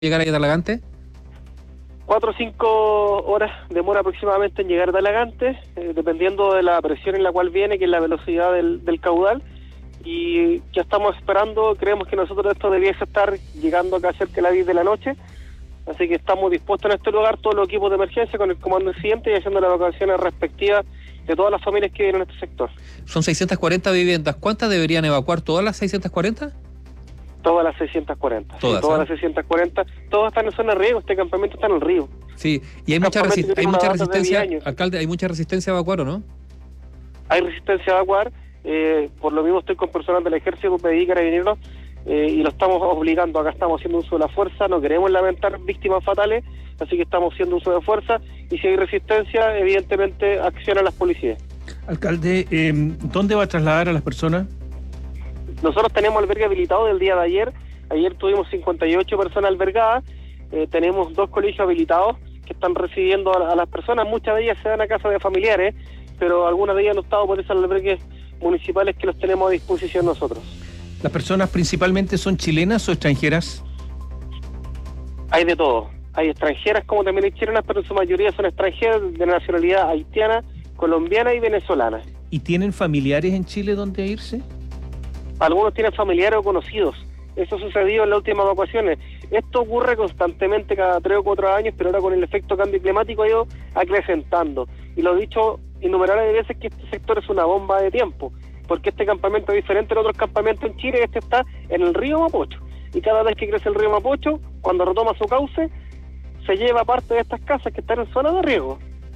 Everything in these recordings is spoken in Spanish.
llegar a Talagante? 4 o 5 horas demora aproximadamente en llegar a Talagante, dependiendo de la presión en la cual viene, que es la velocidad del caudal, y ya estamos esperando. Creemos que nosotros esto debiese estar llegando acá cerca de las 10 de la noche, así que estamos dispuestos en este lugar, todos los equipos de emergencia con el comando incidente y haciendo las evacuaciones respectivas de todas las familias que viven en este sector. Son 640 viviendas, ¿cuántas deberían evacuar? ¿Todas las 640? Todas las 640. Todas, sí, todas las 640. Todas están en zona de riego. Este campamento está en el río. Sí, y hay mucha resistencia, alcalde, hay mucha resistencia a evacuar, ¿o no? Hay resistencia a evacuar. Por lo mismo estoy con personal del ejército, PDI, carabineros, y lo estamos obligando. Acá estamos haciendo uso de la fuerza. No queremos lamentar víctimas fatales, así que estamos haciendo uso de fuerza. Y si hay resistencia, evidentemente accionan las policías. Alcalde, ¿dónde va a trasladar a las personas? Nosotros tenemos albergue habilitado del día de ayer. Ayer tuvimos 58 personas albergadas. Tenemos 2 colegios habilitados que están recibiendo a las personas. Muchas de ellas se dan a casa de familiares, pero algunas de ellas no están por esos albergues municipales que los tenemos a disposición nosotros. ¿Las personas principalmente son chilenas o extranjeras? Hay de todo. Hay extranjeras como también hay chilenas, pero en su mayoría son extranjeras de nacionalidad haitiana, colombiana y venezolana. ¿Y tienen familiares en Chile donde irse? Algunos tienen familiares o conocidos. Eso sucedió en las últimas evacuaciones. Esto ocurre constantemente cada 3 o 4 años, pero ahora con el efecto cambio climático ha ido acrecentando. Y lo he dicho innumerables veces que este sector es una bomba de tiempo, porque este campamento es diferente de otros campamentos en Chile. Este está en el río Mapocho. Y cada vez que crece el río Mapocho, cuando retoma su cauce, se lleva parte de estas casas que están en zona de riego.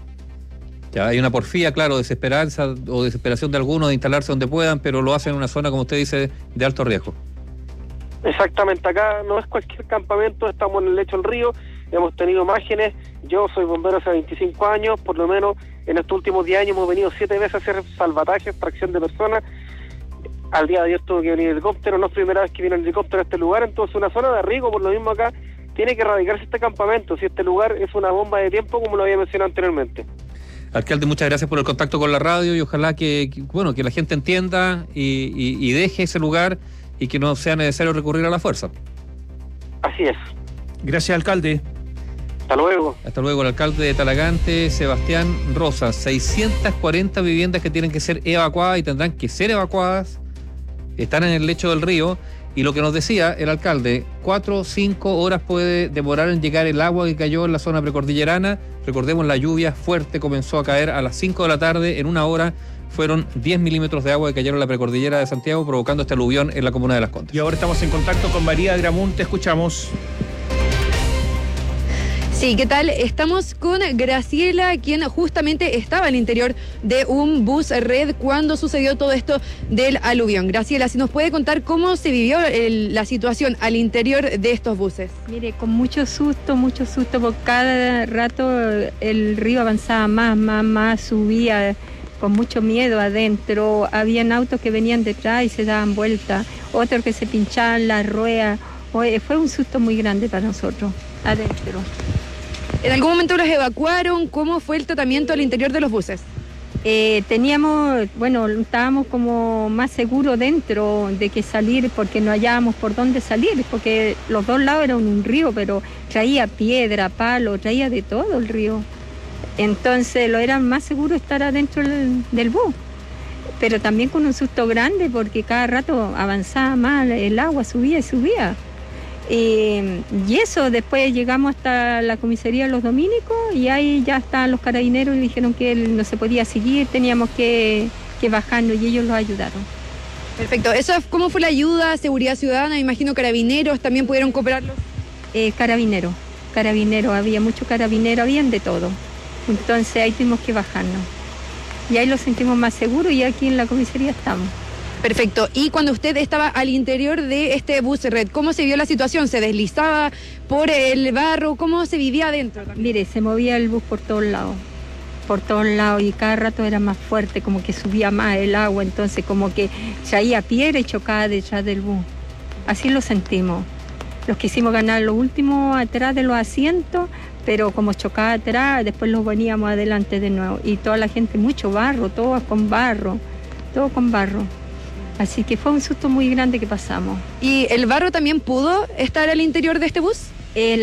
Ya hay una porfía, claro, desesperanza o desesperación de algunos de instalarse donde puedan, pero lo hacen en una zona, como usted dice, de alto riesgo. Exactamente, acá no es cualquier campamento, estamos en el lecho del río, hemos tenido imágenes. Yo soy bombero hace 25 años, por lo menos en estos últimos 10 años hemos venido 7 veces a hacer salvataje, extracción de personas. Al día de ayer tuvo que venir el helicóptero, no es primera vez que viene el helicóptero a este lugar, entonces una zona de riesgo. Por lo mismo acá tiene que erradicarse este campamento, si este lugar es una bomba de tiempo, como lo había mencionado anteriormente. Alcalde, muchas gracias por el contacto con la radio y ojalá que la gente entienda y deje ese lugar y que no sea necesario recurrir a la fuerza. Así es. Gracias, alcalde. Hasta luego. Hasta luego, el alcalde de Talagante, Sebastián Rosas. 640 viviendas que tienen que ser evacuadas y tendrán que ser evacuadas. Están en el lecho del río. Y lo que nos decía el alcalde, 4 o 5 horas puede demorar en llegar el agua que cayó en la zona precordillerana. Recordemos, la lluvia fuerte comenzó a caer a las 5 de la tarde. En una hora fueron 10 milímetros de agua que cayeron en la precordillera de Santiago, provocando este aluvión en la comuna de Las Condes. Y ahora estamos en contacto con María Gramún, te escuchamos. Sí, ¿qué tal? Estamos con Graciela, quien justamente estaba al interior de un bus red cuando sucedió todo esto del aluvión. Graciela, si nos puede contar cómo se vivió la situación al interior de estos buses. Mire, con mucho susto, porque cada rato el río avanzaba más, subía con mucho miedo adentro. Habían autos que venían detrás y se daban vuelta, otros que se pinchaban las ruedas. Fue un susto muy grande para nosotros, adentro. ¿En algún momento los evacuaron? ¿Cómo fue el tratamiento al interior de los buses? Estábamos como más seguros dentro de que salir, porque no hallábamos por dónde salir, porque los dos lados eran un río, pero traía piedra, palo, traía de todo el río. Entonces lo era más seguro estar adentro del bus, pero también con un susto grande, porque cada rato avanzaba más, el agua subía y subía. Y eso, después llegamos hasta la comisaría de los dominicos y ahí ya estaban los carabineros y dijeron que no se podía seguir, teníamos que bajarnos, y ellos los ayudaron. Perfecto. ¿Cómo fue la ayuda? ¿Seguridad ciudadana? Me imagino carabineros también pudieron cooperarlos. Carabineros, había muchos carabineros, habían de todo. Entonces ahí tuvimos que bajarnos. Y ahí los sentimos más seguros y aquí en la comisaría estamos. Perfecto. Y cuando usted estaba al interior de este bus red, ¿cómo se vio la situación? ¿Se deslizaba por el barro? ¿Cómo se vivía adentro? Mire, se movía el bus por todos lados, y cada rato era más fuerte, como que subía más el agua, entonces como que traía piedra y chocaba detrás del bus. Así lo sentimos. Los quisimos ganar lo último atrás de los asientos, pero como chocaba atrás, después los veníamos adelante de nuevo. Y toda la gente, mucho barro, todo con barro. Así que fue un susto muy grande que pasamos. ¿Y el barro también pudo estar al interior de este bus? es